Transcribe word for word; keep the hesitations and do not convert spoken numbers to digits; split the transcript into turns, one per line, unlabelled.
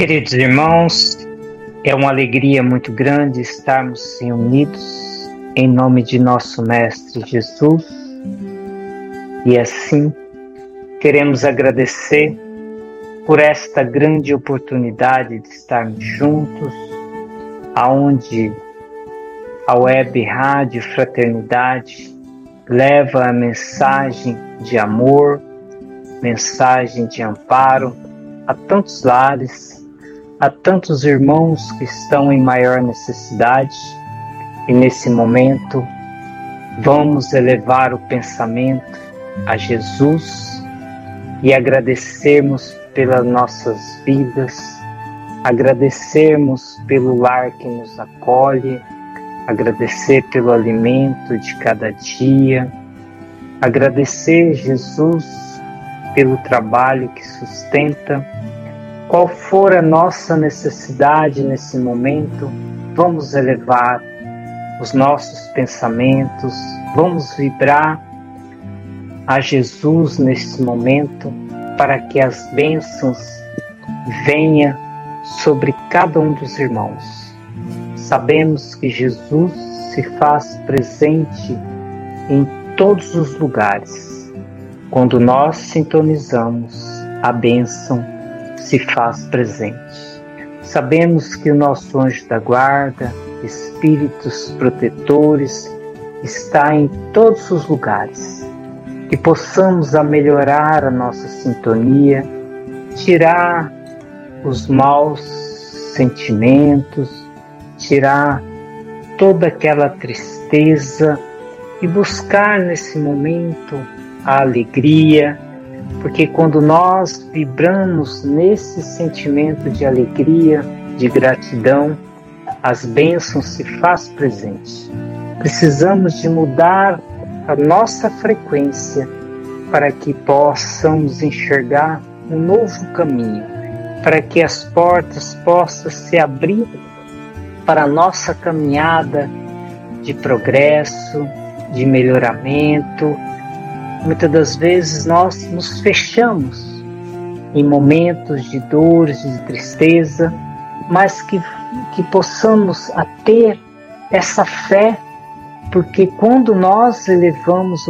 Queridos irmãos, é uma alegria muito grande estarmos reunidos em nome de nosso Mestre Jesus, e assim queremos agradecer por esta grande oportunidade de estarmos juntos, aonde a Web Rádio Fraternidade leva a mensagem de amor, mensagem de amparo a tantos lares, a tantos irmãos que estão em maior necessidade. E nesse momento vamos elevar o pensamento a Jesus e agradecermos pelas nossas vidas, agradecermos pelo lar que nos acolhe, agradecer pelo alimento de cada dia, agradecer, Jesus, pelo trabalho que sustenta. Qual for a nossa necessidade nesse momento, vamos elevar os nossos pensamentos, vamos vibrar a Jesus nesse momento, para que as bênçãos venham sobre cada um dos irmãos. Sabemos que Jesus se faz presente em todos os lugares. Quando nós sintonizamos, a bênção se faz presente. Sabemos que o nosso anjo da guarda, espíritos protetores, está em todos os lugares. Que possamos a melhorar a nossa sintonia, tirar os maus sentimentos, tirar toda aquela tristeza e buscar nesse momento a alegria, porque quando nós vibramos nesse sentimento de alegria, de gratidão, as bênçãos se faz presente. Precisamos de mudar a nossa frequência para que possamos enxergar um novo caminho, para que as portas possam se abrir para a nossa caminhada de progresso, de melhoramento. Muitas das vezes nós nos fechamos em momentos de dores, de tristeza, mas que, que possamos a ter essa fé, porque quando nós elevamos